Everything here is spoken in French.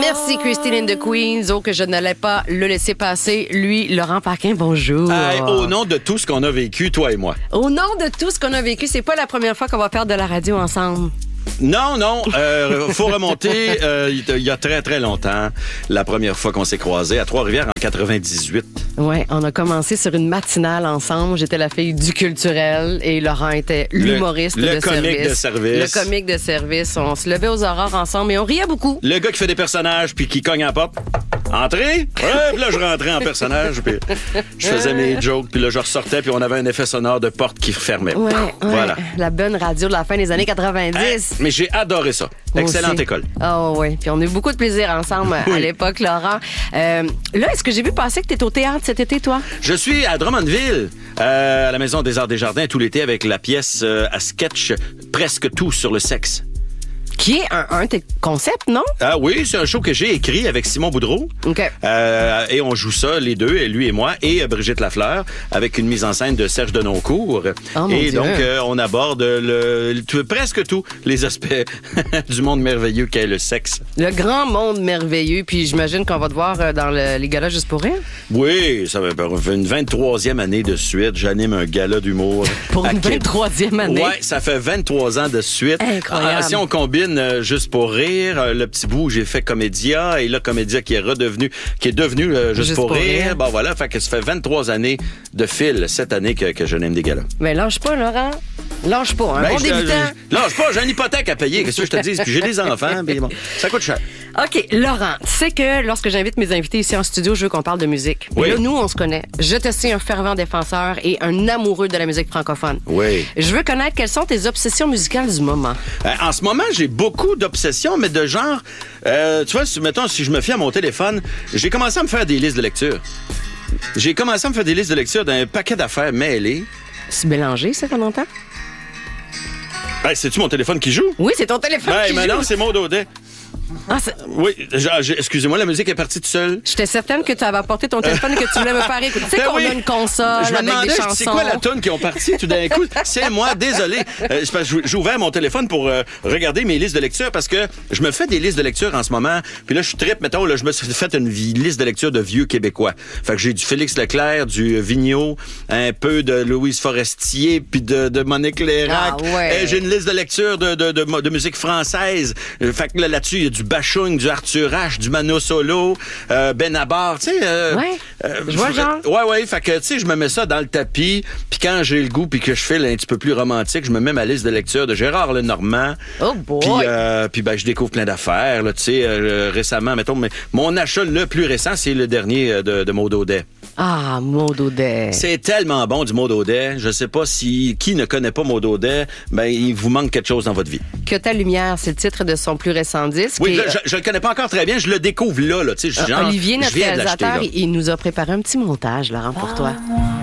Merci, Christine and the Queens. Oh, que je n'allais pas le laisser passer. Lui, Laurent Paquin, bonjour. Au nom de tout ce qu'on a vécu, toi et moi. Au nom de tout ce qu'on a vécu, c'est pas la première fois qu'on va faire de la radio ensemble. Non, faut remonter il y a très, très longtemps, la première fois qu'on s'est croisés à Trois-Rivières en 98. Oui, on a commencé sur une matinale ensemble. J'étais la fille du culturel et Laurent était l'humoriste de service. Le comique de service. Le comique de service. On se levait aux aurores ensemble et on riait beaucoup. Le gars qui fait des personnages puis qui cogne à pop. Entrée? Ouais, puis là, je rentrais en personnage, puis je faisais mes jokes, puis là, je ressortais, puis on avait un effet sonore de porte qui fermait. Ouais, voilà. La bonne radio de la fin des années 90. Mais j'ai adoré ça. Excellente école. Oh oui, puis on a eu beaucoup de plaisir ensemble à l'époque, Laurent. Là, est-ce que j'ai vu passer que tu es au théâtre cet été, toi? Je suis à Drummondville, à la Maison des Arts des Jardins, tout l'été, avec la pièce à sketch Presque tout sur le sexe. Qui est un de tes concepts, non? Ah oui, c'est un show que j'ai écrit avec Simon Boudreau. OK. Et on joue ça, les deux, lui et moi, et Brigitte Lafleur, avec une mise en scène de Serge Denoncourt. Oh, et Dieu. donc, on aborde presque tous les aspects du monde merveilleux qu'est le sexe. Le grand monde merveilleux, puis j'imagine qu'on va te voir dans les galas juste pour rire. Oui, ça fait une 23e année de suite. J'anime un gala d'humour. Pour une 23e année? Oui, ça fait 23 ans de suite. Incroyable. Si on combine Juste pour rire, le petit bout où j'ai fait Comédia, et là, Comédia qui est devenu Juste pour rire. Bon, voilà, fait que ça fait 23 années de fil cette année que je n'aime des galas. Mais lâche pas, Laurent. Lâche pas, bon débutant. Lâche pas, j'ai une hypothèque à payer, qu'est-ce que je te dis? Puis j'ai des enfants, puis bon, ça coûte cher. OK, Laurent, tu sais que lorsque j'invite mes invités ici en studio, je veux qu'on parle de musique. Oui. Là, nous, on se connaît. Je te sais un fervent défenseur et un amoureux de la musique francophone. Oui. Je veux connaître quelles sont tes obsessions musicales du moment. En ce moment, j'ai beaucoup d'obsessions, mais de genre... tu vois, mettons, si je me fie à mon téléphone, j'ai commencé à me faire des listes de lecture. J'ai commencé à me faire des listes de lecture d'un paquet d'affaires mêlées. C'est mélangé, ça, pendant longtemps? Hey, c'est-tu mon téléphone qui joue? Oui, c'est ton téléphone qui mais joue. non, c'est Maud Audet. Ah, oui, excusez-moi, la musique est partie toute seule. J'étais certaine que tu avais apporté ton téléphone et que tu voulais me faire écouter. Tu sais qu'on a une console je me avec demandais, des chansons. c'est quoi la toune qui ont parti tout d'un coup? C'est moi, désolé. C'est parce que j'ai ouvert mon téléphone pour regarder mes listes de lecture parce que je me fais des listes de lecture en ce moment. Puis là, je trippe, mettons, là, je me suis fait une liste de lecture de vieux Québécois. Fait que j'ai du Félix Leclerc, du Vigneault, un peu de Louise Forestier, puis de Monique Lérac. Ah ouais. J'ai une liste de lecture de musique française. Fait que là-dessus, il y a du Bachung, du Arthur H, du Mano Solo, Benabar, tu sais. Je vois genre. Ouais. Fait que, tu sais, je me mets ça dans le tapis. Puis quand j'ai le goût puis que je file un petit peu plus romantique, je me mets ma liste de lecture de Gérard Lenormand. Oh boy! Puis je découvre plein d'affaires, là, tu sais. Récemment, mettons, mais mon achat le plus récent, c'est le dernier de Maud Audet. Ah, Maud Audet. C'est tellement bon du Maud Audet. Je sais pas qui ne connaît pas Maud Audet, il vous manque quelque chose dans votre vie. Que ta lumière, c'est le titre de son plus récent disque. Oui, je le connais pas encore très bien, je le découvre là, tu sais. Olivier, notre je viens de réalisateur, l'acheter, là. il nous a préparé un petit montage, Laurent, pour toi.